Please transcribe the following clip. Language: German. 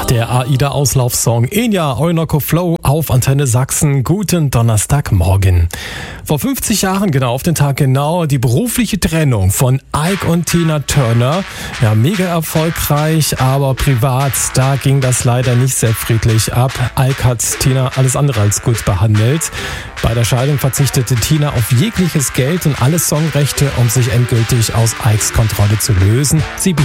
Der AIDA-Auslaufsong Enya Oinoko Flow auf Antenne Sachsen. Guten Donnerstagmorgen. Vor 50 Jahren, genau auf den Tag genau, die berufliche Trennung von Ike und Tina Turner. Ja, mega erfolgreich, aber privat, da ging das leider nicht sehr friedlich ab. Ike hat Tina alles andere als gut behandelt. Bei der Scheidung verzichtete Tina auf jegliches Geld und alle Songrechte, um sich endgültig aus Ikes Kontrolle zu lösen. Sie